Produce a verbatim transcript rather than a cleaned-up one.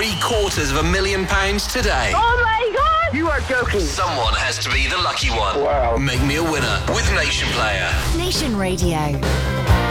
three quarters of a million pounds today. Oh my God! You are joking. Someone has to be the lucky one. Wow. Make me a winner with Nation Player. Nation Radio.